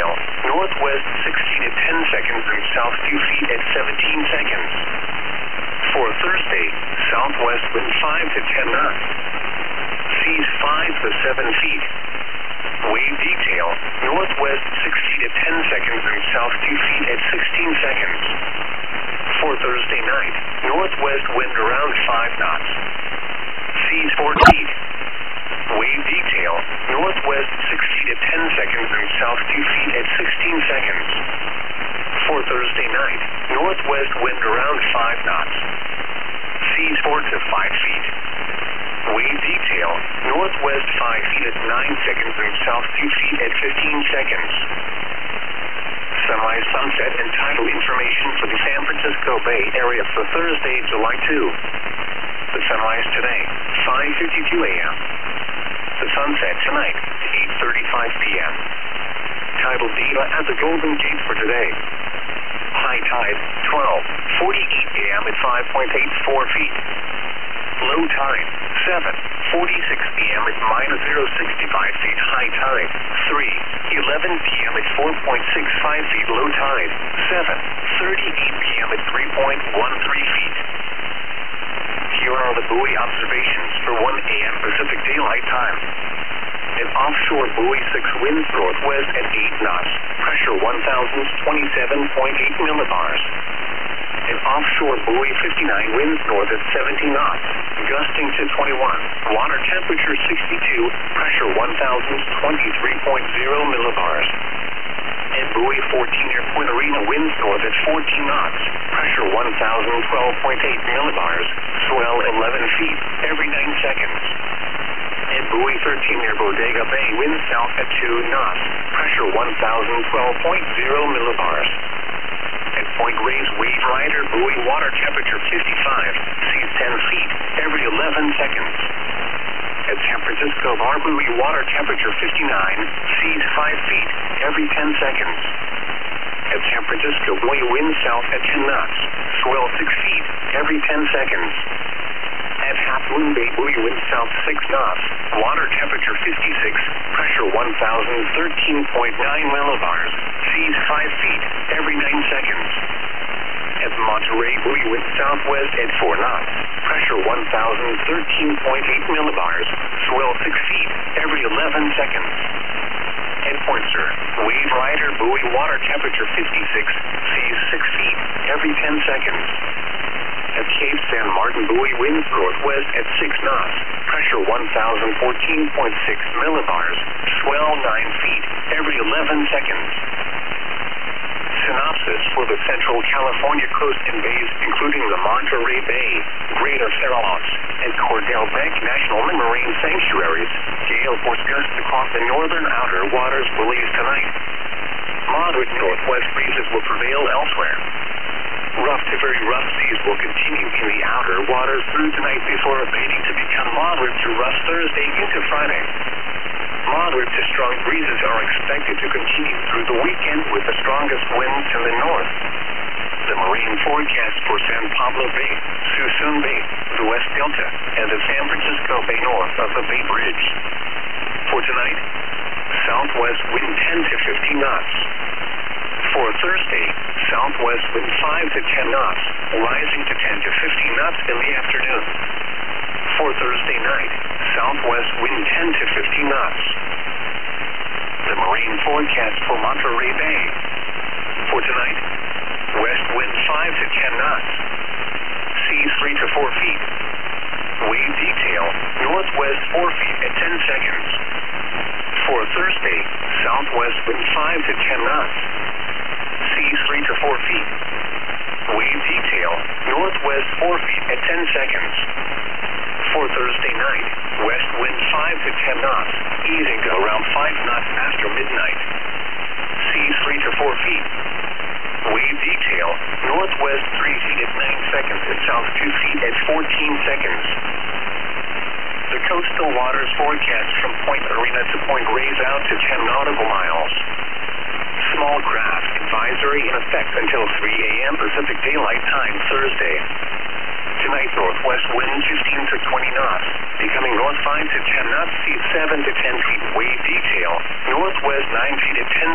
northwest 16 at 10 seconds and south 2 feet at 17 seconds. For Thursday, southwest wind 5 to 10 knots. Seas 5 to 7 feet. Wave detail, northwest 60 to 10 seconds and south 2 feet at 16 seconds. For Thursday night, northwest wind around 5 knots. Seas 4 feet. Wave detail, northwest 60 to 10 seconds and south 2 feet at 16 seconds. For Thursday night, northwest wind around 5 knots. Seas 4 to 5 feet. Wave detail, northwest 5 feet at 9 seconds and south 2 feet at 15 seconds. Sunrise, sunset, and tidal information for the San Francisco Bay Area for Thursday, July 2. The sunrise today, 5:52 a.m. The sunset tonight, 8:35 p.m. Tidal data at the Golden Gate for today. High tide, 12:48 a.m. at 5.84 feet. Low tide, 7:46 p.m. at -0.65 feet. High tide, 3:11 p.m. at 4.65 feet. Low tide, 7:38 p.m. at 3.13 feet. Here are the buoy observations for 1 a.m. Pacific Daylight Time. An offshore buoy 6 winds northwest at 8 knots, pressure 1,027.8 millibars. An offshore buoy 59 winds north at 70 knots, gusting to 21, water temperature 62, pressure 1,023.0 millibars. And buoy 14 near Point Arena winds north at 14 knots, pressure 1,012.8 millibars, swell 11 feet every 9 seconds. And buoy 13 near Bodega Bay winds south at 2 knots, pressure 1,012.0 millibars. At Point Reyes Wave Rider buoy water temperature 55, seas 10 feet every 11 seconds. At San Francisco Bar buoy water temperature 59, seas 5 feet every 10 seconds. At San Francisco buoy wind south at 10 knots, swell 6 feet every 10 seconds. At Half Moon Bay buoy wind south 6 knots, water temperature 56, pressure 1,013.9 millibars, seas 5 feet every 9 seconds. At Monterey buoy wind southwest at 4 knots, pressure 1,013.8 millibars, swell 6 feet every 11 seconds. At Point Sur, Wave Rider buoy water temperature 56, seas 6 feet every 10 seconds. At Cape San Martin buoy winds northwest at 6 knots, pressure 1,014.6 millibars, swell 9 feet every 11 seconds. Synopsis for the Central California coast and bays, including the Monterey Bay, Greater Farallons, and Cordell Bank National Marine Sanctuaries. Gale force gusts across the northern outer waters will ease tonight. Moderate northwest breezes will prevail elsewhere. Rough to very rough seas will continue in the outer waters through tonight before abating to become moderate to rough Thursday into Friday. Moderate to strong breezes are expected to continue through the weekend with the strongest winds in the north. The marine forecast for San Pablo Bay, Suisun Bay, the West Delta, and the San Francisco Bay north of the Bay Bridge. For tonight, southwest wind 10 to 15 knots. For Thursday, southwest wind 5 to 10 knots, rising to 10 to 15 knots in the afternoon. For Thursday night, southwest wind 10 to 15 knots. The marine forecast for Monterey Bay. For tonight, west wind 5 to 10 knots. Seas 3 to 4 feet. Wave detail, northwest 4 feet at 10 seconds. For Thursday, southwest wind 5 to 10 knots. Seas 3 to 4 feet. Wave detail, northwest 4 feet at 10 seconds. For Thursday night, west wind 5 to 10 knots, easing to around 5 knots after midnight. Seas 3 to 4 feet. Wave detail, northwest 3 feet at 9 seconds and south 2 feet at 14 seconds. The coastal waters forecast from Point Arena to Point Reyes out to 10 nautical miles. Small craft advisory in effect until 3 a.m. Pacific Daylight Time Thursday. Tonight, northwest wind 15 to 20 knots, becoming north 5 to 10 knots, seas 7 to 10 feet. Wave detail, northwest 9 feet at 10